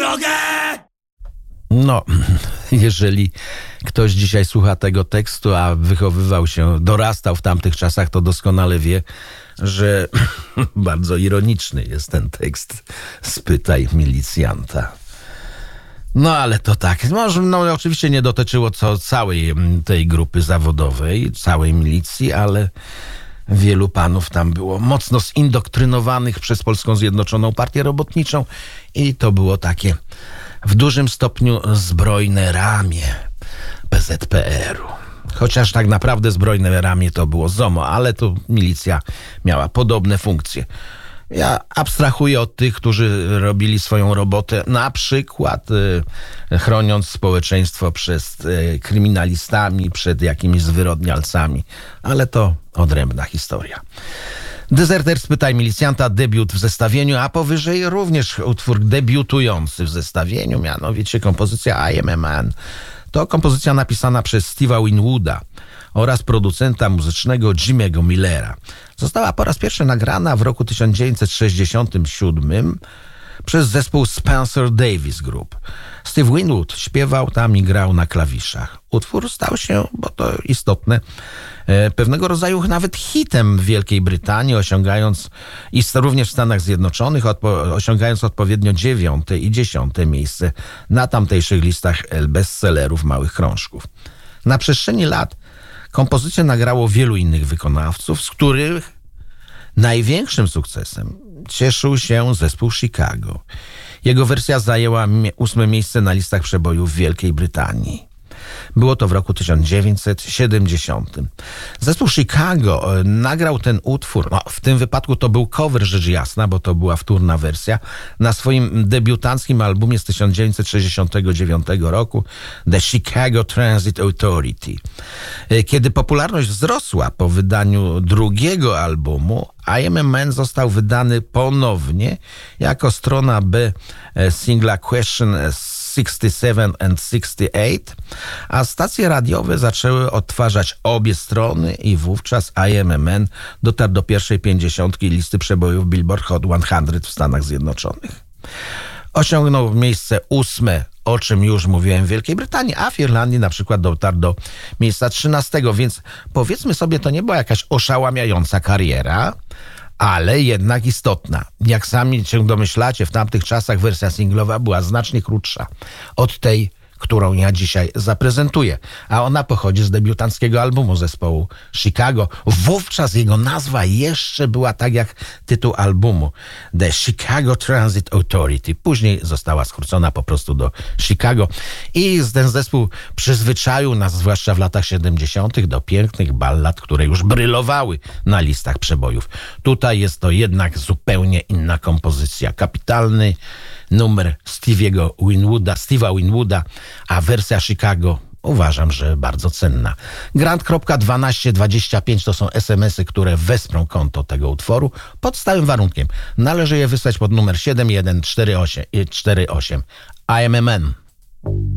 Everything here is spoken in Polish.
drogę! No, jeżeli ktoś dzisiaj słucha tego tekstu, a wychowywał się, dorastał w tamtych czasach, to doskonale wie, że bardzo ironiczny jest ten tekst. Spytaj milicjanta. No ale to tak, może oczywiście nie dotyczyło całej tej grupy zawodowej, całej milicji, ale wielu panów tam było mocno zindoktrynowanych przez Polską Zjednoczoną Partię Robotniczą i to było takie w dużym stopniu zbrojne ramię PZPR-u. Chociaż tak naprawdę zbrojne ramię to było ZOMO, ale tu milicja miała podobne funkcje. Ja abstrahuję od tych, którzy robili swoją robotę, na przykład chroniąc społeczeństwo przed kryminalistami, przed jakimiś zwyrodnialcami, ale to odrębna historia. Dezerter Spytaj milicjanta, debiut w zestawieniu, a powyżej również utwór debiutujący w zestawieniu, mianowicie kompozycja I Am a Man. To kompozycja napisana przez Steve'a Winwooda oraz producenta muzycznego Jimmy'ego Millera. Została po raz pierwszy nagrana w roku 1967 przez zespół Spencer Davis Group. Steve Winwood śpiewał tam i grał na klawiszach. Utwór stał się, bo to istotne, pewnego rodzaju nawet hitem w Wielkiej Brytanii, osiągając i również w Stanach Zjednoczonych, osiągając odpowiednio 9. i 10. miejsce na tamtejszych listach bestsellerów małych krążków. Na przestrzeni lat kompozycję nagrało wielu innych wykonawców, z których największym sukcesem cieszył się zespół Chicago. Jego wersja zajęła 8. miejsce na listach przebojów w Wielkiej Brytanii. Było to w roku 1970. Zespół Chicago nagrał ten utwór, w tym wypadku to był cover, rzecz jasna, bo to była wtórna wersja, na swoim debiutanckim albumie z 1969 roku The Chicago Transit Authority. Kiedy popularność wzrosła po wydaniu drugiego albumu, I Am a Man został wydany ponownie jako strona B singla Question 67 and 68, a stacje radiowe zaczęły odtwarzać obie strony i wówczas I Am a Man dotarł do pierwszej 50 listy przebojów Billboard Hot 100 w Stanach Zjednoczonych. Osiągnął miejsce 8, o czym już mówiłem, w Wielkiej Brytanii, a w Irlandii na przykład dotarł do miejsca 13, więc powiedzmy sobie, to nie była jakaś oszałamiająca kariera, ale jednak istotna. Jak sami się domyślacie, w tamtych czasach wersja singlowa była znacznie krótsza od tej, którą ja dzisiaj zaprezentuję. A ona pochodzi z debiutanckiego albumu zespołu Chicago. Wówczas jego nazwa jeszcze była tak jak tytuł albumu. The Chicago Transit Authority. Później została skrócona po prostu do Chicago. I ten zespół przyzwyczaił nas, zwłaszcza w latach 70., do pięknych ballad, które już brylowały na listach przebojów. Tutaj jest to jednak zupełnie inna kompozycja. Kapitalny numer Steve'a Winwooda, a wersja Chicago uważam, że bardzo cenna. Grant.1225 to są SMS-y, które wesprą konto tego utworu pod stałym warunkiem. Należy je wysłać pod numer 7148. I am a Man.